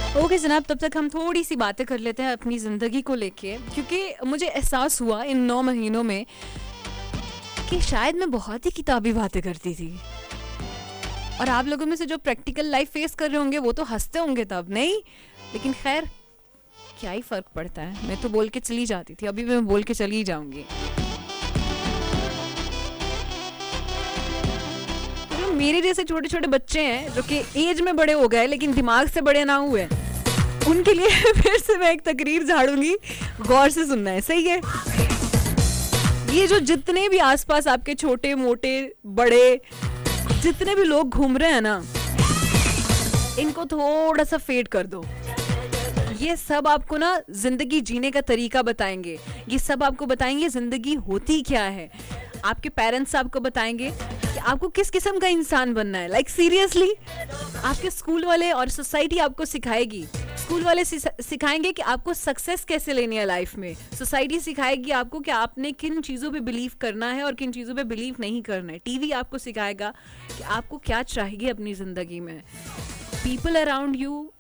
Okay जनाब, तब तक हम थोड़ी सी बातें कर लेते हैं अपनी ज़िंदगी को लेके, क्योंकि मुझे एहसास हुआ इन 9 महीनों में कि शायद मैं बहुत ही किताबी बातें करती थी। और आप लोगों में से जो प्रैक्टिकल लाइफ फेस कर रहे होंगे वो तो हंसते होंगे तब, नहीं? लेकिन खैर, क्या ही फ़र्क पड़ता है, मैं तो बोल के चली जाती थी, अभी भी मैं बोल के चली ही जाऊंगी। जो मेरे जैसे छोटे छोटे बच्चे हैं जो कि एज में बड़े हो गए लेकिन दिमाग से बड़े ना हुए, उनके लिए फिर से मैं एक तकरीर झाड़ूंगी, गौर से सुनना है, सही है? ये जो जितने भी आसपास आपके छोटे मोटे बड़े जितने भी लोग घूम रहे हैं ना, इनको थोड़ा सा फेड कर दो। ये सब आपको ना जिंदगी जीने का तरीका बताएंगे, ये सब आपको बताएंगे जिंदगी होती क्या है। आपके पेरेंट्स आपको बताएंगे कि आपको किस किस्म का इंसान बनना है। लाइक सीरियसली, आपके स्कूल वाले और सोसाइटी आपको सिखाएगी। स्कूल वाले सिखाएंगे कि आपको सक्सेस कैसे लेनी है लाइफ में। सोसाइटी सिखाएगी आपको कि आपने किन चीज़ों पे बिलीव करना है और किन चीज़ों पे बिलीव नहीं करना है। टीवी आपको सिखाएगा कि आपको क्या चाहिए अपनी ज़िंदगी में। पीपल अराउंड यू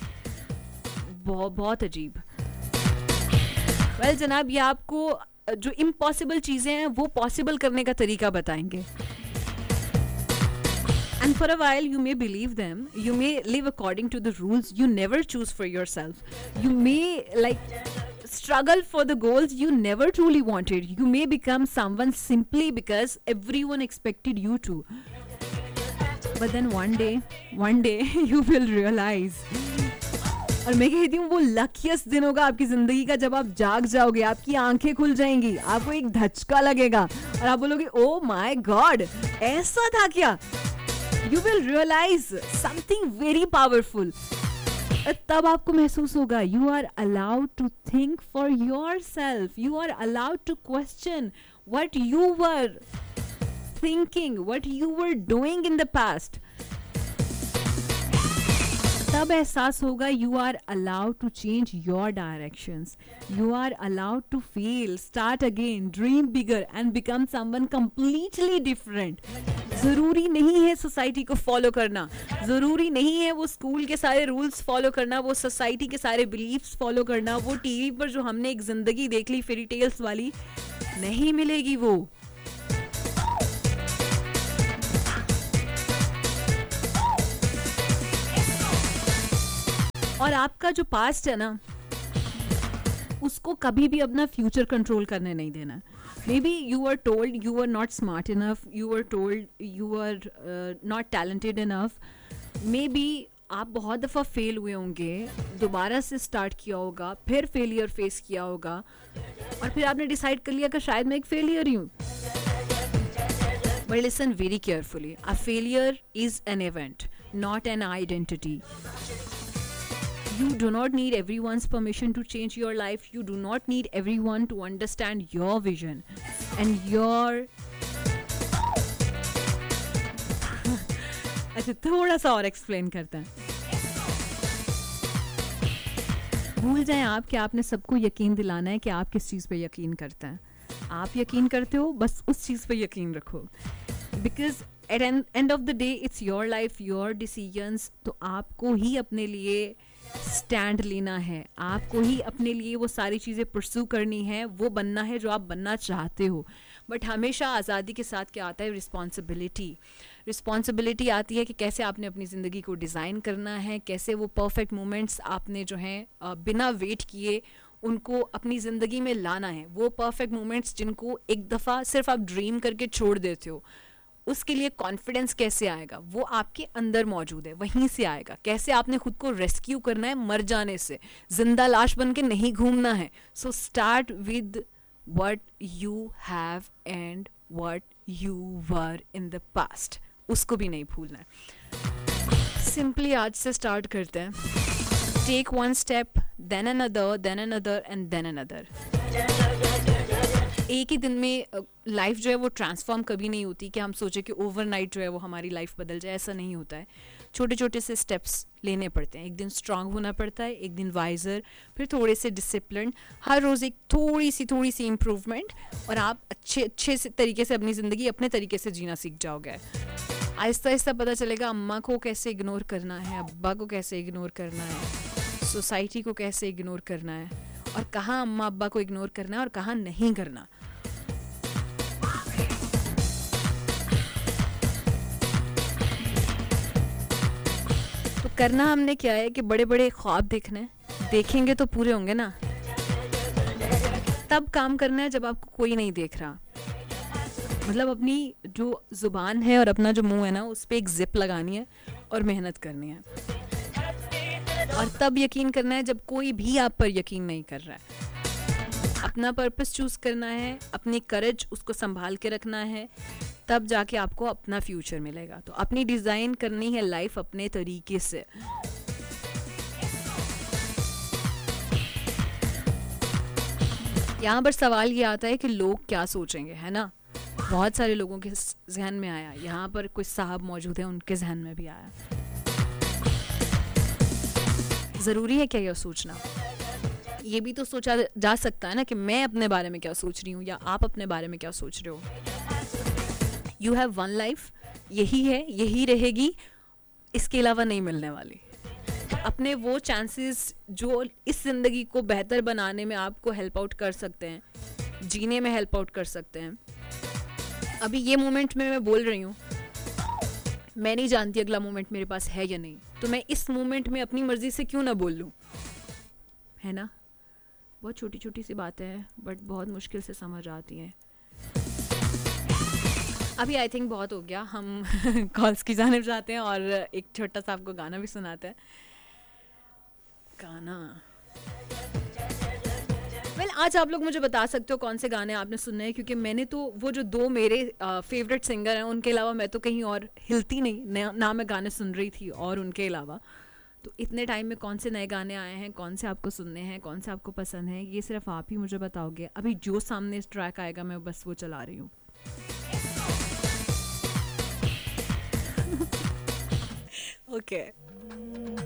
बहुत अजीब। वेल जनाब, ये आपको जो इम्पॉसिबल चीज़ें हैं वो पॉसिबल करने का तरीका बताएंगे। And for a while you may believe them, you may live according to the rules you never choose for yourself. You may struggle for the goals you never truly wanted. You may become someone simply because everyone expected you to. But then one day you will realize. और मैं कहती हूँ वो luckiest दिन होगा आपकी जिंदगी का जब आप जाग जाओगे, आपकी आंखें खुल जाएंगी, आपको एक धचका लगेगा और आप बोलोगे ओ माय गॉड, ऐसा था क्या? You will realize something very powerful. तब आपको महसूस होगा you are allowed to think for yourself. You are allowed to question what you were thinking, what you were doing in the past. तब एहसास होगा you are allowed to change your directions. You are allowed to fail, start again, dream bigger and become someone completely different. ज़रूरी नहीं है society को follow करना, ज़रूरी नहीं है वो स्कूल के सारे रूल्स फॉलो करना, वो सोसाइटी के सारे बिलीफ्स फॉलो करना, वो टीवी पर जो हमने एक ज़िंदगी देख ली फेरी टेल्स वाली, नहीं मिलेगी वो। और आपका जो पास्ट है ना, उसको कभी भी अपना फ्यूचर कंट्रोल करने नहीं देना। Maybe you were told you were not smart enough, you were told you were not talented enough. Maybe आप बहुत दफ़ा फेल हुए होंगे, दोबारा से स्टार्ट किया होगा, फिर फेलियर फेस किया होगा और फिर आपने डिसाइड कर लिया कि शायद मैं एक फेलियर ही हूँ। But listen very carefully. A failure is an event, not an identity. You do not need everyone's permission to change your life. You do not need everyone to understand your vision and your अच्छा, थोड़ा सा और explain करते हैं। भूल जाएं आप कि आपने सबको यकीन दिलाना है कि आप किस चीज़ पे यकीन करते हैं। आप यकीन करते हो, बस उस चीज़ पे यकीन रखो। Because at end of the day it's your life, your decisions. तो आपको ही अपने लिए स्टैंड लेना है, आपको ही अपने लिए वो सारी चीज़ें परस्यू करनी है, वो बनना है जो आप बनना चाहते हो। बट हमेशा आज़ादी के साथ क्या आता है? रिस्पॉन्सिबिलिटी आती है कि कैसे आपने अपनी ज़िंदगी को डिज़ाइन करना है, कैसे वो परफेक्ट मोमेंट्स आपने जो हैं बिना वेट किए उनको अपनी ज़िंदगी में लाना है। वो परफेक्ट मोमेंट्स जिनको एक दफ़ा सिर्फ आप ड्रीम करके छोड़ देते हो, उसके लिए कॉन्फिडेंस कैसे आएगा? वो आपके अंदर मौजूद है, वहीं से आएगा। कैसे आपने खुद को रेस्क्यू करना है मर जाने से, जिंदा लाश बन के नहीं घूमना है। So start with what you have and what you were in the past, उसको भी नहीं भूलना है। सिंपली आज से स्टार्ट करते हैं। Take one step, then another and then another. एक ही दिन में लाइफ जो है वो ट्रांसफॉर्म कभी नहीं होती कि हम सोचे कि ओवरनाइट जो है वो हमारी लाइफ बदल जाए, ऐसा नहीं होता है। छोटे छोटे से स्टेप्स लेने पड़ते हैं। एक दिन स्ट्रांग होना पड़ता है, एक दिन वाइजर, फिर थोड़े से डिसिप्लिन, हर रोज़ एक थोड़ी सी इम्प्रूवमेंट, और आप अच्छे से तरीके से अपनी ज़िंदगी अपने तरीके से जीना सीख जाओगे। आहिस्ता आहिस्ता पता चलेगा अम्मा को कैसे इग्नोर करना है, अब्बा को कैसे इग्नोर करना है, सोसाइटी को कैसे इग्नोर करना है और कहाँ अम्मा अब्बा को इग्नोर करना है और कहाँ नहीं करना। तो करना हमने क्या है कि बड़े बड़े ख्वाब देखने, देखेंगे तो पूरे होंगे ना। तब काम करना है जब आपको कोई नहीं देख रहा, मतलब अपनी जो ज़ुबान है और अपना जो मुंह है ना, उस पर एक जिप लगानी है और मेहनत करनी है। और तब यकीन करना है जब कोई भी आप पर यकीन नहीं कर रहा है। अपना पर्पस चूज़ करना है, अपनी करेज उसको संभाल के रखना है, तब जाके आपको अपना फ्यूचर मिलेगा। तो अपनी डिज़ाइन करनी है लाइफ अपने तरीके से। यहाँ पर सवाल ये आता है कि लोग क्या सोचेंगे, है ना। बहुत सारे लोगों के जहन में आया, यहाँ पर कुछ साहब मौजूद हैं, उनके जहन में भी आया। ज़रूरी है क्या यह सोचना? ये भी तो सोचा जा सकता है ना कि मैं अपने बारे में क्या सोच रही हूँ या आप अपने बारे में क्या सोच रहे हो। यू हैव वन लाइफ, यही है, यही रहेगी, इसके अलावा नहीं मिलने वाली। अपने वो चांसेस जो इस ज़िंदगी को बेहतर बनाने में आपको हेल्प आउट कर सकते हैं, जीने में हेल्प आउट कर सकते हैं। अभी ये मोमेंट में मैं बोल रही हूँ, मैं नहीं जानती अगला मोमेंट मेरे पास है या नहीं, तो मैं इस मोमेंट में अपनी मर्जी से क्यों ना बोल लूँ, है ना। बहुत छोटी छोटी सी बातें हैं बट बहुत मुश्किल से समझ आती हैं। अभी आई थिंक बहुत हो गया, हम कॉल्स की जानिब जाते हैं और एक छोटा सा आपको गाना भी सुनाते हैं। गाना आज आप लोग मुझे बता सकते हो कौन से गाने आपने सुने हैं, क्योंकि मैंने तो वो जो दो मेरे फेवरेट सिंगर हैं उनके अलावा मैं तो कहीं और हिलती नहीं ना मैं गाने सुन रही थी और उनके अलावा। तो इतने टाइम में कौन से नए गाने आए हैं, कौन से आपको सुनने हैं, कौन से आपको पसंद हैं, ये सिर्फ आप ही मुझे बताओगे। अभी जो सामने इस ट्रैक आएगा मैं बस वो चला रही हूँ। ओके